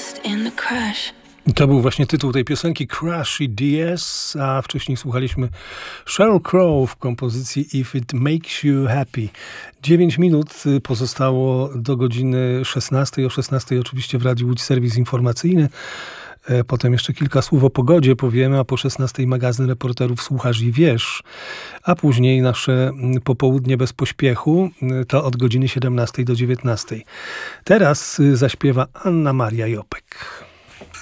lost in the crash. To był właśnie tytuł tej piosenki Crash i DS, a wcześniej słuchaliśmy Sheryl Crow w kompozycji If It Makes You Happy. 9 minut pozostało do godziny 16. O 16 oczywiście w Radiu Łódź serwis informacyjny. Potem jeszcze kilka słów o pogodzie powiemy, a po 16 magazyn reporterów Słuchasz i Wiesz, a później nasze popołudnie bez pośpiechu, to od godziny 17 do 19. Teraz zaśpiewa Anna Maria Jopek.